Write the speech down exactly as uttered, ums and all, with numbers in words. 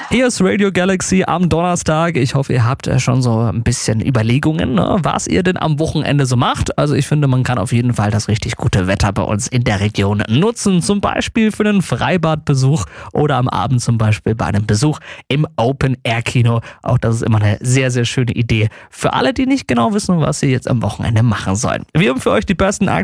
Hier ist Radio Galaxy am Donnerstag. Ich hoffe, ihr habt schon so ein bisschen Überlegungen, ne, was ihr denn am Wochenende so macht. Also ich finde, man kann auf jeden Fall das richtig gute Wetter bei uns in der Region nutzen. Zum Beispiel für einen Freibadbesuch oder am Abend zum Beispiel bei einem Besuch im Open-Air-Kino. Auch das ist immer eine sehr, sehr schöne Idee für alle, die nicht genau wissen, was sie jetzt am Wochenende machen sollen. Wir haben für euch die besten